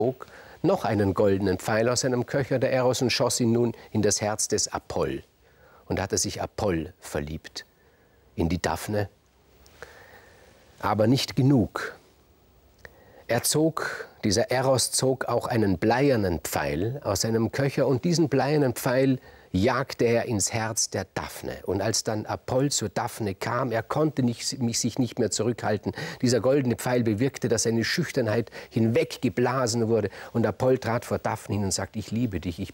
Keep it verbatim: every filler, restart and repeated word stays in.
noch einen goldenen Pfeil aus seinem Köcher, der Eros, und schoss ihn nun in das Herz des Apoll. Und da hatte sich Apoll verliebt in die Daphne. Aber nicht genug. Er zog, dieser Eros zog auch einen bleiernen Pfeil aus seinem Köcher, und diesen bleiernen Pfeil jagte er ins Herz der Daphne. Und als dann Apoll zur Daphne kam, er konnte nicht, mich sich nicht mehr zurückhalten. Dieser goldene Pfeil bewirkte, dass seine Schüchternheit hinweggeblasen wurde. Und Apoll trat vor Daphne hin und sagte: Ich liebe dich, ich